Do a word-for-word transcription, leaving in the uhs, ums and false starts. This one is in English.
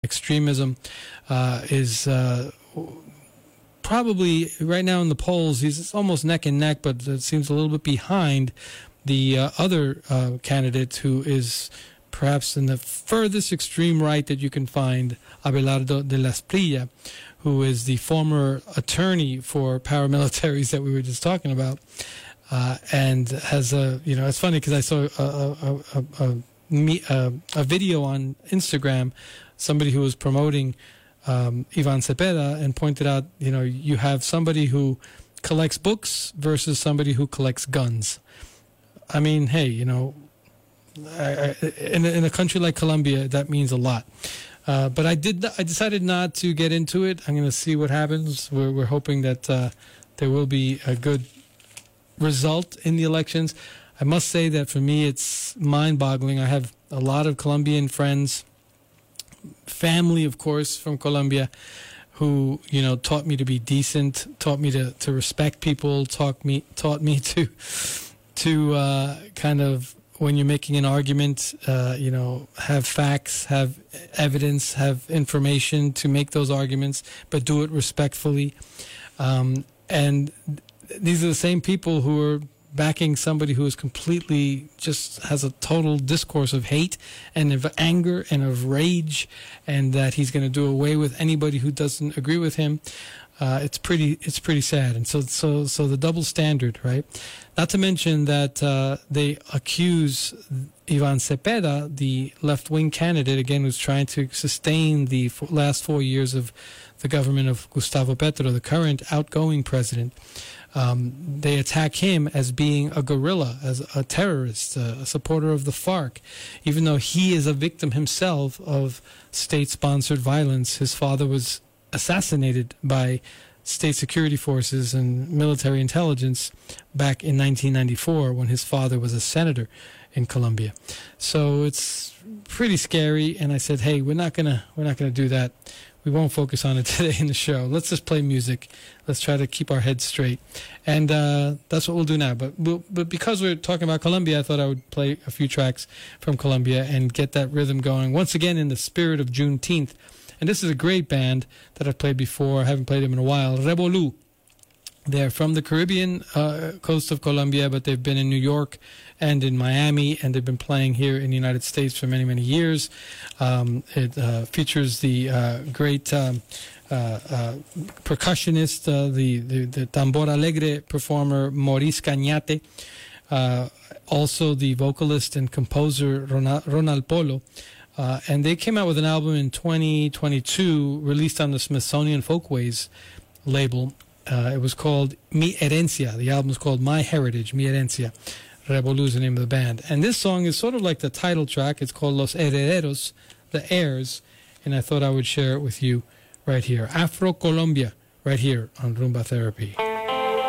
extremism uh, is uh, probably right now in the polls. He's almost neck and neck, but it seems a little bit behind the uh, other uh, candidate who is perhaps in the furthest extreme right that you can find, Abelardo de las Espriella, who is the former attorney for paramilitaries that we were just talking about, uh, and has a, you know, it's funny because I saw a, a, a, a, a, a video on Instagram, somebody who was promoting um, Ivan Cepeda and pointed out, you know, you have somebody who collects books versus somebody who collects guns. I mean, hey, you know, I, I, in, in a country like Colombia, that means a lot. Uh, but I did. I decided not to get into it. I'm going to see what happens. We're, we're hoping that uh, there will be a good result in the elections. I must say that for me, it's mind-boggling. I have a lot of Colombian friends, family, of course, from Colombia, who, you know, taught me to be decent, taught me to, to respect people, taught me taught me to to uh, kind of, when you're making an argument, uh, you know, have facts, have evidence, have information to make those arguments, but do it respectfully. Um, and these are the same people who are backing somebody who is completely, just has a total discourse of hate and of anger and of rage, and that he's going to do away with anybody who doesn't agree with him. Uh, it's pretty, it's pretty sad. And so, so, so the double standard, right? Not to mention that uh, they accuse Ivan Cepeda, the left-wing candidate, again, who's trying to sustain the f- last four years of the government of Gustavo Petro, the current outgoing president. Um, they attack him as being a guerrilla, as a terrorist, uh, a supporter of the FARC, even though he is a victim himself of state-sponsored violence. His father was assassinated by state security forces and military intelligence back in nineteen ninety-four when his father was a senator in Colombia. So it's pretty scary. And I said, hey, we're not gonna we're not gonna do that. We won't focus on it today in the show. Let's just play music. Let's try to keep our heads straight. And uh, that's what we'll do now. But we'll, but because we're talking about Colombia, I thought I would play a few tracks from Colombia and get that rhythm going once again in the spirit of Juneteenth. And this is a great band that I've played before. I haven't played them in a while. Revolú. They're from the Caribbean uh, coast of Colombia, but they've been in New York and in Miami, and they've been playing here in the United States for many, many years. Um, it uh, features the uh, great um, uh, uh, percussionist, uh, the, the, the tambor alegre performer Maurice Cañate, uh, also the vocalist and composer Ronald, Ronald Polo. Uh, and they came out with an album in twenty twenty-two, released on the Smithsonian Folkways label. Uh, it was called Mi Herencia. The album is called My Heritage, Mi Herencia. Revolú is the name of the band. And this song is sort of like the title track. It's called Los Herederos, the Heirs. And I thought I would share it with you right here. Afro Colombia, right here on Rumba Therapy.